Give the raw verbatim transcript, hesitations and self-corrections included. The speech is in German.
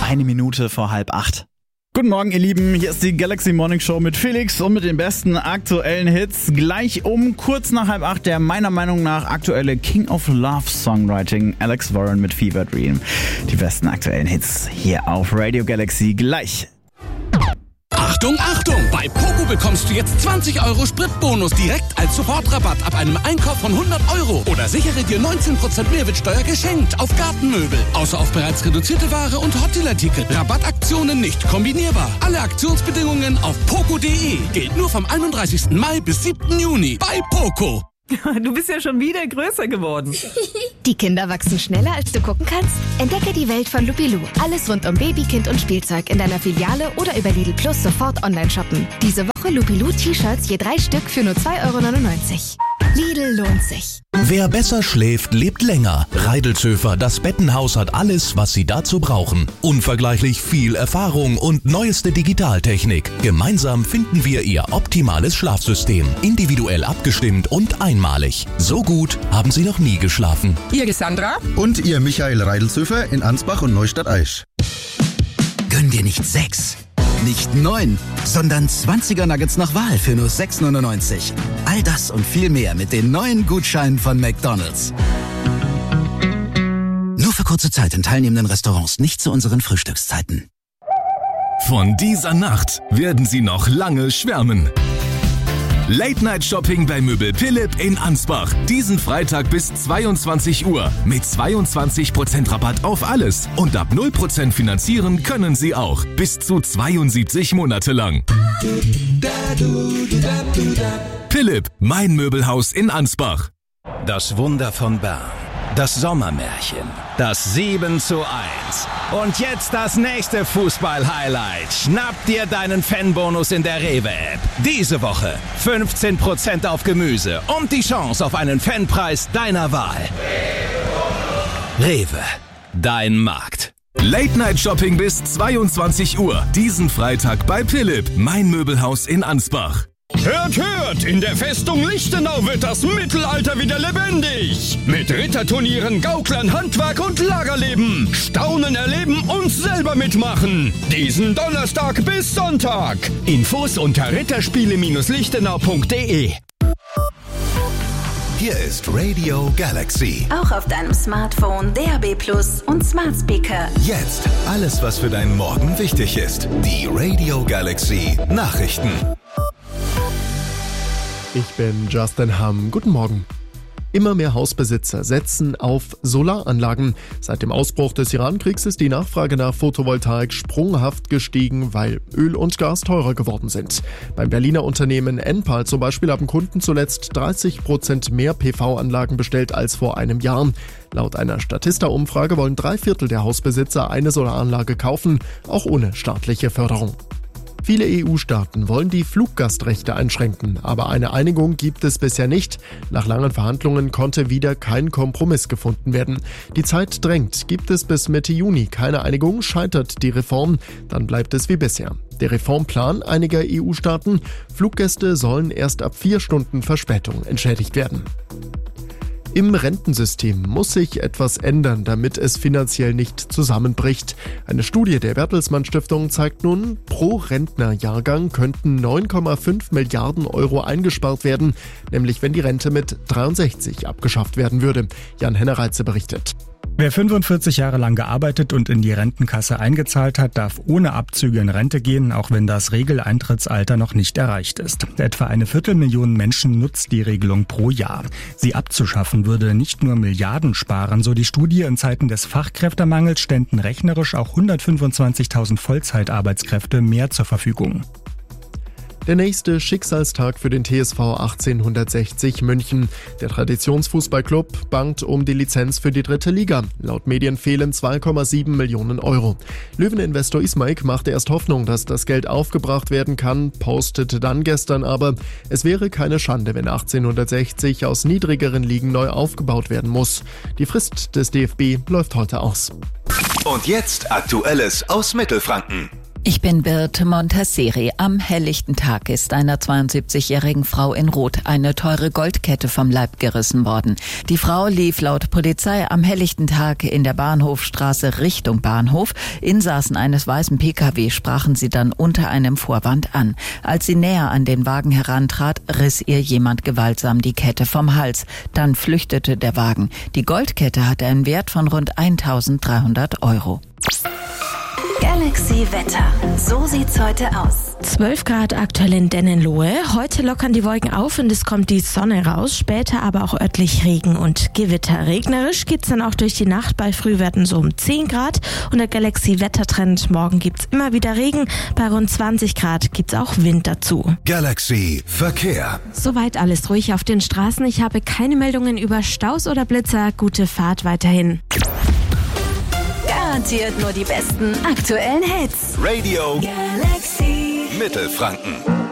Eine Minute vor halb acht. Guten Morgen, ihr Lieben. Hier ist die Galaxy Morning Show mit Felix und mit den besten aktuellen Hits. Gleich um kurz nach halb acht der meiner Meinung nach aktuelle King of Love Songwriting, Alex Warren mit Fever Dream. Die besten aktuellen Hits hier auf Radio Galaxy gleich. Achtung, Achtung! Bei Poco bekommst du jetzt zwanzig Euro Spritbonus direkt als Sofortrabatt ab einem Einkauf von hundert Euro. Oder sichere dir neunzehn Prozent Mehrwertsteuer geschenkt auf Gartenmöbel. Außer auf bereits reduzierte Ware und Hotdeal-Artikel. Rabattaktionen nicht kombinierbar. Alle Aktionsbedingungen auf poco punkt de. Gilt nur vom einunddreißigsten Mai bis siebten Juni bei Poco. Du bist ja schon wieder größer geworden. Die Kinder wachsen schneller, als du gucken kannst? Entdecke die Welt von Lupilou. Alles rund um Baby, Kind und Spielzeug in deiner Filiale oder über Lidl Plus sofort online shoppen. Diese Woche Lupilou T-Shirts je drei Stück für nur zwei Euro neunundneunzig. Lidl lohnt sich. Wer besser schläft, lebt länger. Reidelzöfer, das Bettenhaus hat alles, was Sie dazu brauchen. Unvergleichlich viel Erfahrung und neueste Digitaltechnik. Gemeinsam finden wir Ihr optimales Schlafsystem. Individuell abgestimmt und einmalig. So gut haben Sie noch nie geschlafen. Ihr Sandra und ihr Michael Reidelzöfer in Ansbach und Neustadt-Aisch. Gönn dir nicht sechs, nicht neun, sondern zwanziger Nuggets nach Wahl für nur sechs neunundneunzig. All das und viel mehr mit den neuen Gutscheinen von McDonald's. Nur für kurze Zeit in teilnehmenden Restaurants, nicht zu unseren Frühstückszeiten. Von dieser Nacht werden Sie noch lange schwärmen. Late-Night-Shopping bei Möbel Philipp in Ansbach. Diesen Freitag bis zweiundzwanzig Uhr. Mit zweiundzwanzig Prozent Rabatt auf alles. Und ab null Prozent finanzieren können Sie auch. Bis zu zweiundsiebzig Monate lang. Philipp, mein Möbelhaus in Ansbach. Das Wunder von Bern. Das Sommermärchen. Das sieben zu eins. Und jetzt das nächste Fußball-Highlight. Schnapp dir deinen Fanbonus in der Rewe-App. Diese Woche fünfzehn Prozent auf Gemüse und die Chance auf einen Fanpreis deiner Wahl. Rewe, dein Markt. Late-Night-Shopping bis zweiundzwanzig Uhr. Diesen Freitag bei Philipp, mein Möbelhaus in Ansbach. Hört, hört! In der Festung Lichtenau wird das Mittelalter wieder lebendig. Mit Ritterturnieren, Gauklern, Handwerk und Lagerleben. Staunen, erleben und selber mitmachen. Diesen Donnerstag bis Sonntag. Infos unter ritterspiele Lichtenau punkt de. Hier ist Radio Galaxy. Auch auf deinem Smartphone, D A B Plus und Smart Speaker. Jetzt alles, was für deinen Morgen wichtig ist. Die Radio Galaxy Nachrichten. Ich bin Justin Hamm. Guten Morgen. Immer mehr Hausbesitzer setzen auf Solaranlagen. Seit dem Ausbruch des Iran-Kriegs ist die Nachfrage nach Photovoltaik sprunghaft gestiegen, weil Öl und Gas teurer geworden sind. Beim Berliner Unternehmen Enpal zum Beispiel haben Kunden zuletzt dreißig Prozent mehr P V-Anlagen bestellt als vor einem Jahr. Laut einer Statista-Umfrage wollen drei Viertel der Hausbesitzer eine Solaranlage kaufen, auch ohne staatliche Förderung. Viele E U-Staaten wollen die Fluggastrechte einschränken, aber eine Einigung gibt es bisher nicht. Nach langen Verhandlungen konnte wieder kein Kompromiss gefunden werden. Die Zeit drängt. Gibt es bis Mitte Juni keine Einigung, scheitert die Reform, dann bleibt es wie bisher. Der Reformplan einiger E U-Staaten: Fluggäste sollen erst ab vier Stunden Verspätung entschädigt werden. Im Rentensystem muss sich etwas ändern, damit es finanziell nicht zusammenbricht. Eine Studie der Bertelsmann Stiftung zeigt nun, pro Rentnerjahrgang könnten neun Komma fünf Milliarden Euro eingespart werden, nämlich wenn die Rente mit dreiundsechzig abgeschafft werden würde. Jan Hennereitze berichtet. Wer fünfundvierzig Jahre lang gearbeitet und in die Rentenkasse eingezahlt hat, darf ohne Abzüge in Rente gehen, auch wenn das Regeleintrittsalter noch nicht erreicht ist. Etwa eine Viertelmillion Menschen nutzt die Regelung pro Jahr. Sie abzuschaffen würde nicht nur Milliarden sparen, so die Studie. In Zeiten des Fachkräftemangels ständen rechnerisch auch hundertfünfundzwanzigtausend Vollzeitarbeitskräfte mehr zur Verfügung. Der nächste Schicksalstag für den T S V achtzehnhundertsechzig München. Der Traditionsfußballclub bangt um die Lizenz für die dritte Liga. Laut Medien fehlen zwei Komma sieben Millionen Euro. Löweninvestor Ismaik machte erst Hoffnung, dass das Geld aufgebracht werden kann, postete dann gestern aber, es wäre keine Schande, wenn achtzehnhundertsechzig aus niedrigeren Ligen neu aufgebaut werden muss. Die Frist des D F B läuft heute aus. Und jetzt Aktuelles aus Mittelfranken. Ich bin Birte Montasseri. Am helllichten Tag ist einer zweiundsiebzigjährigen Frau in Rot eine teure Goldkette vom Leib gerissen worden. Die Frau lief laut Polizei am helllichten Tag in der Bahnhofstraße Richtung Bahnhof. Insassen eines weißen P K W sprachen sie dann unter einem Vorwand an. Als sie näher an den Wagen herantrat, riss ihr jemand gewaltsam die Kette vom Hals. Dann flüchtete der Wagen. Die Goldkette hatte einen Wert von rund eintausenddreihundert Euro. Galaxy Wetter. So sieht's heute aus. zwölf Grad aktuell in Dennenlohe. Heute lockern die Wolken auf und es kommt die Sonne raus. Später aber auch örtlich Regen und Gewitter. Regnerisch geht's dann auch durch die Nacht. Bei Frühwerten so um zehn Grad. Und der Galaxy Wettertrend. Morgen gibt's immer wieder Regen. Bei rund zwanzig Grad gibt's auch Wind dazu. Galaxy Verkehr. Soweit alles ruhig auf den Straßen. Ich habe keine Meldungen über Staus oder Blitzer. Gute Fahrt weiterhin. Garantiert nur die besten aktuellen Hits. Radio Galaxy Mittelfranken.